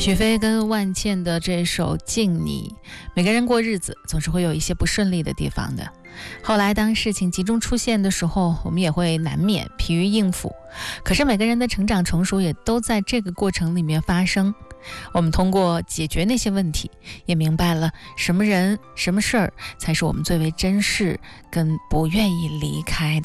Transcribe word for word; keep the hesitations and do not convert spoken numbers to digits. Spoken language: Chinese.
许飞跟万茜的这首《敬你》，每个人过日子总是会有一些不顺利的地方的。后来当事情集中出现的时候，我们也会难免疲于应付。可是每个人的成长成熟也都在这个过程里面发生。我们通过解决那些问题，也明白了什么人、什么事儿才是我们最为珍视跟不愿意离开的。